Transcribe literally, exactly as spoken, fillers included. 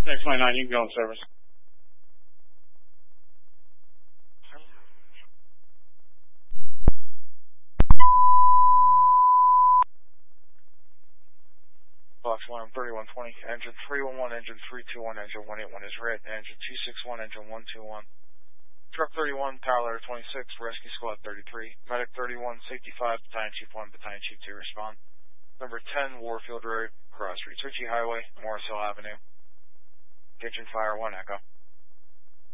Next twenty-nine, you can go in service. Box one, thirty-one twenty, engine three one one, engine three two one, engine one eight one is red, engine two six one, engine one two one. Truck thirty-one, Tower Letter twenty-six, Rescue Squad thirty-three, Medic thirty-one, Safety five, Battalion Chief one, Battalion Chief two respond. Number ten, Warfield Road, Cross Reed Ritchie Highway, Morris Hill Avenue. Kitchen Fire one, Echo.